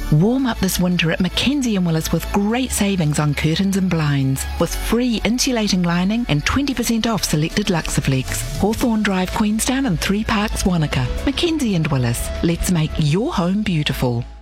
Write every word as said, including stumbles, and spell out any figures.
Warm up this winter at Mackenzie and Willis with great savings on curtains and blinds, with free insulating lining and twenty percent off selected Luxaflex. Hawthorne Drive, Queenstown and Three Parks, Wanaka. Mackenzie and Willis. Let's make your home beautiful.